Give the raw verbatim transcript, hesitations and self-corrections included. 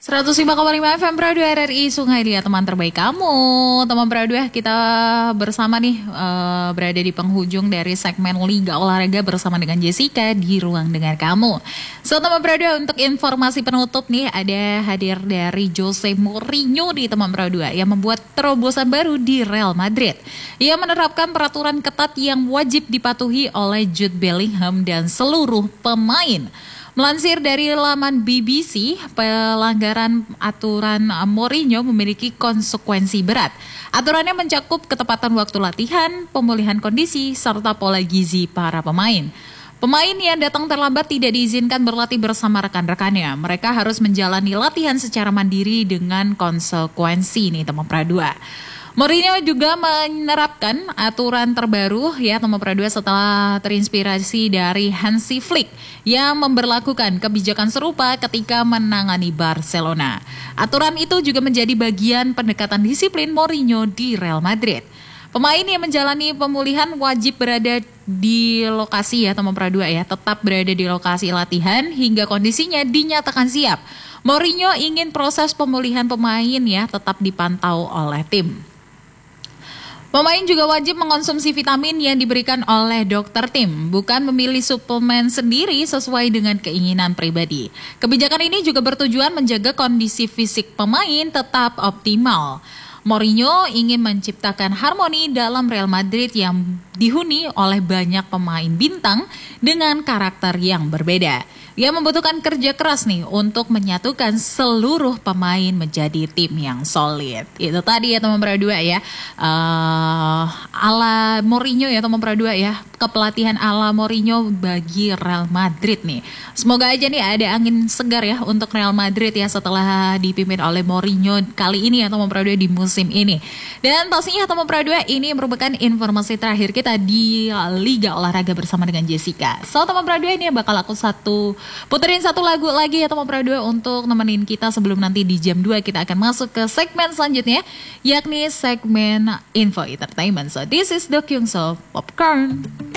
seratus lima koma lima F M Pro dua R R I Sungai Liat, teman terbaik kamu. Teman Pro dua, kita bersama nih uh, berada di penghujung dari segmen Liga Olahraga bersama dengan Jessica di Ruang Dengar Kamu. So teman Pro dua, untuk informasi penutup nih ada hadir dari Jose Mourinho di teman Pro dua yang membuat terobosan baru di Real Madrid. Ia menerapkan peraturan ketat yang wajib dipatuhi oleh Jude Bellingham dan seluruh pemain. Melansir dari laman B B C, pelanggaran aturan Mourinho memiliki konsekuensi berat. Aturannya mencakup ketepatan waktu latihan, pemulihan kondisi, serta pola gizi para pemain. Pemain yang datang terlambat tidak diizinkan berlatih bersama rekan-rekannya. Mereka harus menjalani latihan secara mandiri dengan konsekuensi nih teman Pra dua. Mourinho juga menerapkan aturan terbaru ya teman Pra dua setelah terinspirasi dari Hansi Flick yang memberlakukan kebijakan serupa ketika menangani Barcelona. Aturan itu juga menjadi bagian pendekatan disiplin Mourinho di Real Madrid. Pemain yang menjalani pemulihan wajib berada di lokasi ya teman Pra dua ya, tetap berada di lokasi latihan hingga kondisinya dinyatakan siap. Mourinho ingin proses pemulihan pemain ya tetap dipantau oleh tim. Pemain juga wajib mengonsumsi vitamin yang diberikan oleh dokter tim, bukan memilih suplemen sendiri sesuai dengan keinginan pribadi. Kebijakan ini juga bertujuan menjaga kondisi fisik pemain tetap optimal. Mourinho ingin menciptakan harmoni dalam Real Madrid yang dihuni oleh banyak pemain bintang dengan karakter yang berbeda. Ia membutuhkan kerja keras nih untuk menyatukan seluruh pemain menjadi tim yang solid. Itu tadi ya teman Pra dua ya, uh, ala Mourinho ya teman Pra dua ya, kepelatihan ala Mourinho bagi Real Madrid nih. Semoga aja nih ada angin segar ya untuk Real Madrid ya setelah dipimpin oleh Mourinho kali ini ya teman Pra dua di musim ini. Dan pastinya teman Pra dua, ini merupakan informasi terakhir kita di Liga Olahraga bersama dengan Jessica. So teman Pra dua, ini bakal aku satu puterin satu lagu lagi ya teman Pra dua untuk nemenin kita sebelum nanti di jam dua kita akan masuk ke segmen selanjutnya, yakni segmen Info Entertainment. So this is The Kyungso Popcorn.